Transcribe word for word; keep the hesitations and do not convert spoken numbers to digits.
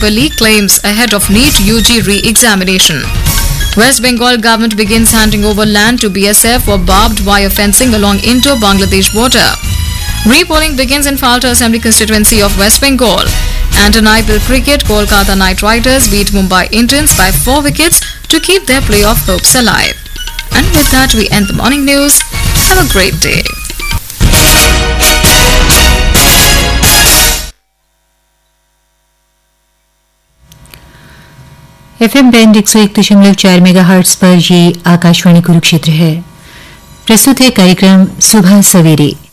paper leak claims ahead of NEET U G re-examination. West Bengal government begins handing over land to B S F for barbed wire fencing along Indo-Bangladesh border. Repolling begins in Falta Assembly constituency of West Bengal. And in I P L cricket, Kolkata Knight Riders beat Mumbai Indians by four wickets to keep their playoff hopes alive. And with that, we end the morning news. Have a great day. FM band एक सौ एक दशमलव चार megahertz पर ये आकाशवाणी कुरुक्षेत्र है। प्रस्तुत है कार्यक्रम सुबह सवेरे।